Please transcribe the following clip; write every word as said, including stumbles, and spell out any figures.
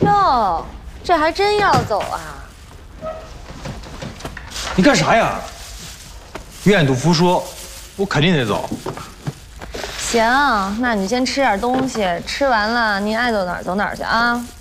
哟，这还真要走啊？ 你干啥呀？愿赌服输，我肯定得走。 行，那你先吃点东西，吃完了你爱走哪儿走哪儿去啊。